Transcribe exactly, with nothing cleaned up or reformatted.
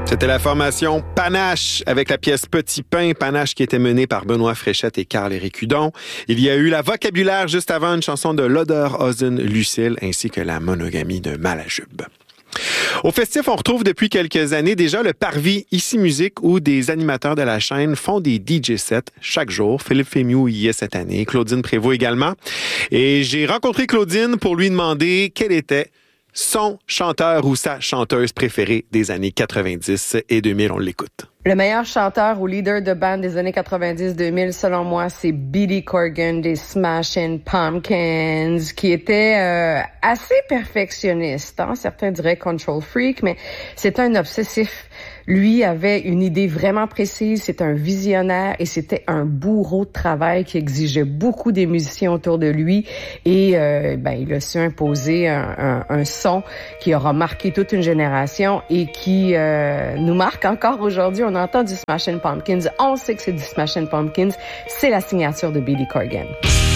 C'était la formation Panache avec la pièce Petit Pain, Panache qui était menée par Benoît Fréchette et Carl-Éric Hudon. Il y a eu la Vocabulaire juste avant, une chanson de Loder-Hosen Lucille, ainsi que la Monogamie de Malajube. Au festif, on retrouve depuis quelques années déjà le Parvis Ici Musique où des animateurs de la chaîne font des D J sets chaque jour. Philippe Fémieux y est cette année, Claudine Prévost également. Et j'ai rencontré Claudine pour lui demander quel était son chanteur ou sa chanteuse préférée des années quatre-vingt-dix et deux mille. On l'écoute. Le meilleur chanteur ou leader de band des années quatre-vingt-dix deux mille, selon moi, c'est Billy Corgan des Smashing Pumpkins, qui était euh, assez perfectionniste. Hein? Certains diraient control freak, mais c'est un obsessif. Lui avait une idée vraiment précise, c'est un visionnaire et c'était un bourreau de travail qui exigeait beaucoup des musiciens autour de lui et euh, ben il a su imposer un, un, un son qui aura marqué toute une génération et qui euh, nous marque encore aujourd'hui. On entend du Smashing Pumpkins, on sait que c'est du Smashing Pumpkins, c'est la signature de Billy Corgan.